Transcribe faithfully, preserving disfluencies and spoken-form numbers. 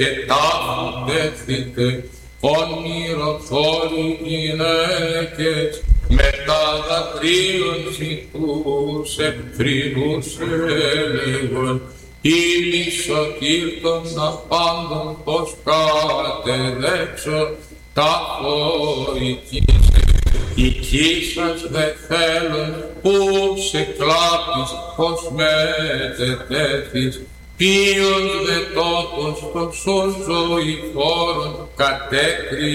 και τάφου δέχθηκε όνειρος όλοι γυναίκες, με τα δακρύων σηκούσε, θρηνούσε λέγον, η μισοκύρτωνα πάντων πως κατεδέξω, τα χωρικήσε. Οικίσας δε θέλουν που σε κλάπεις πως μετετέθεις, ποιος δε τόπος των σων ζωηφόρων κατέκρι